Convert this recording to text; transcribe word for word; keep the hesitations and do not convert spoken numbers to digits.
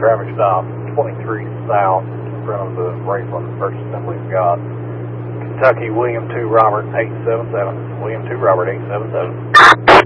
traffic stop twenty-three south in front of the Raceland First Assembly of God. Kentucky, William two Robert eight seven seven. William two Robert eight seven seven.